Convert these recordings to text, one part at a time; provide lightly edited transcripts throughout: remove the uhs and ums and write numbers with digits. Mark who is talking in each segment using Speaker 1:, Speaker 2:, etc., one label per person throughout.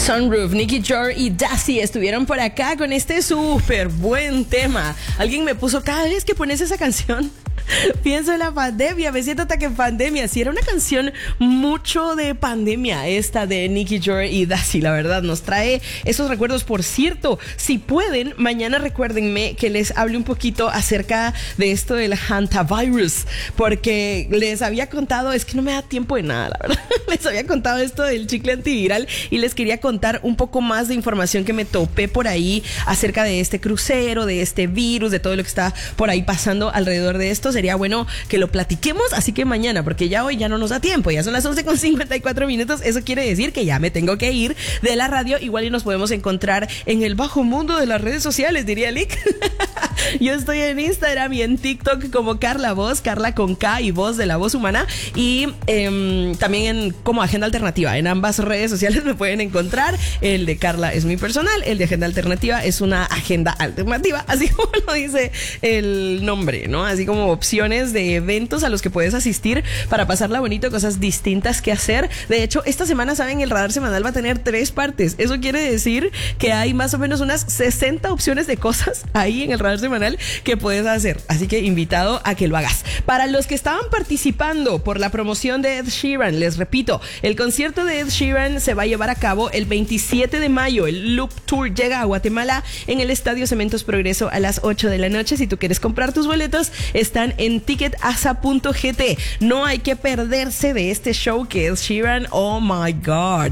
Speaker 1: Sunroof, Nicky Jor y Dassy estuvieron por acá con este súper buen tema. Alguien me puso, cada vez que pones esa canción pienso en la pandemia, me siento hasta que en pandemia. Sí, era una canción mucho de pandemia esta de Nicky Jor y Dassy, la verdad, nos trae esos recuerdos. Por cierto, si pueden, mañana recuérdenme que les hable un poquito acerca de esto del hantavirus, porque les había contado, es que no me da tiempo de nada, la verdad, les había contado esto del chicle antiviral y les quería contar un poco más de información que me topé por ahí acerca de este crucero, de este virus, de todo lo que está por ahí pasando alrededor de esto. Sería bueno que lo platiquemos, así que mañana, porque ya hoy ya no nos da tiempo, ya son las 11:54. Eso quiere decir que ya me tengo que ir de la radio. Igual y nos podemos encontrar en el bajo mundo de las redes sociales, diría Lick. Yo estoy en Instagram y en TikTok como Carla Voz, Carla con K y Voz de la Voz Humana, y también como Agenda Alternativa. En ambas redes sociales me pueden encontrar. El de Carla es mi personal, el de Agenda Alternativa es una agenda alternativa, así como lo dice el nombre, ¿no? Así como opciones de eventos a los que puedes asistir para pasarla bonito, cosas distintas que hacer. De hecho, esta semana, saben, el radar semanal va a tener 3 partes. Eso quiere decir que hay más o menos unas 60 opciones de cosas ahí en el radar semanal que puedes hacer. Así que invitado a que lo hagas. Para los que estaban participando por la promoción de Ed Sheeran, les repito, el concierto de Ed Sheeran se va a llevar a cabo el 27 de mayo. El Loop Tour llega a Guatemala en el Estadio Cementos Progreso a las 8 de la noche. Si tú quieres comprar tus boletos, están en ticketasa.gt. No hay que perderse de este show que es Sheeran. Oh my God.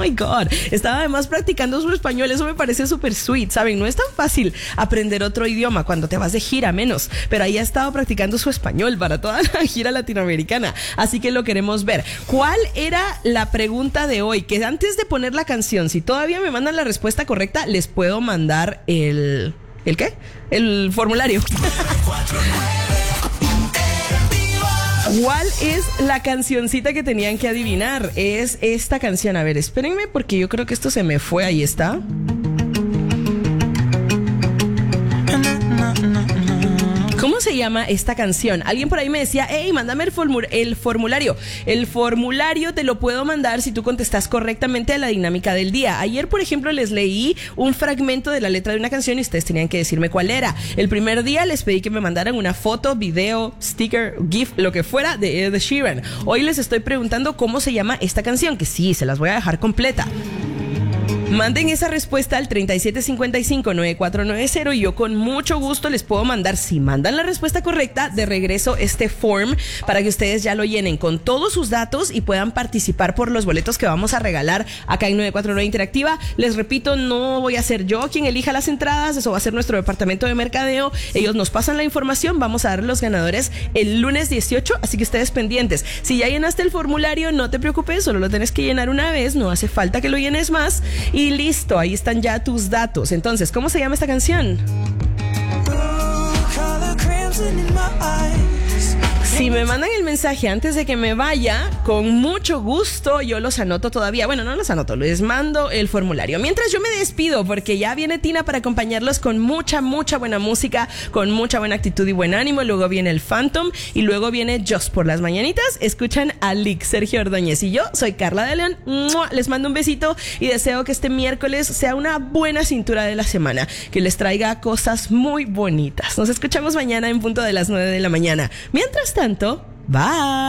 Speaker 1: Estaba además practicando su español. Eso me parece súper sweet, ¿saben? No es tan fácil aprender otro idioma cuando te vas de gira, menos. Pero ahí ha estado practicando su español para toda la gira latinoamericana. Así que lo queremos ver. ¿Cuál era la pregunta de hoy? Que antes de poner la canción, si todavía me mandan la respuesta correcta, les puedo mandar ¿el qué? El formulario. ¿Cuál es la cancioncita que tenían que adivinar? Es esta canción. A ver, espérenme porque yo creo que esto se me fue. Ahí está. ¿Cómo se llama esta canción? Alguien por ahí me decía, hey, mándame el formulario. El formulario te lo puedo mandar si tú contestas correctamente a la dinámica del día. Ayer, por ejemplo, les leí un fragmento de la letra de una canción y ustedes tenían que decirme cuál era. El primer día les pedí que me mandaran una foto, video, sticker, GIF, lo que fuera de Ed Sheeran. Hoy les estoy preguntando cómo se llama esta canción, que sí, se las voy a dejar completa. Manden esa respuesta al 3755-9490 y yo con mucho gusto les puedo mandar, si mandan la respuesta correcta, de regreso este form para que ustedes ya lo llenen con todos sus datos y puedan participar por los boletos que vamos a regalar acá en 949 Interactiva. Les repito, no voy a ser yo quien elija las entradas, eso va a ser nuestro departamento de mercadeo. Ellos nos pasan la información, vamos a dar los ganadores el lunes 18, así que ustedes pendientes. Si ya llenaste el formulario, no te preocupes, solo lo tienes que llenar una vez, no hace falta que lo llenes más. Y listo, ahí están ya tus datos. Entonces, ¿cómo se llama esta canción? Si me mandan el mensaje antes de que me vaya, con mucho gusto yo los anoto todavía. Bueno, no los anoto, les mando el formulario. Mientras yo me despido, porque ya viene Tina para acompañarlos con mucha buena música, con mucha buena actitud y buen ánimo. Luego viene el Phantom y luego viene Just por las mañanitas. Escuchan a Lick, Sergio Ordóñez, y yo soy Carla de León. Les mando un besito y deseo que este miércoles sea una buena cintura de la semana, que les traiga cosas muy bonitas. Nos escuchamos mañana en punto de las 9 de la mañana. Mientras tanto, bye.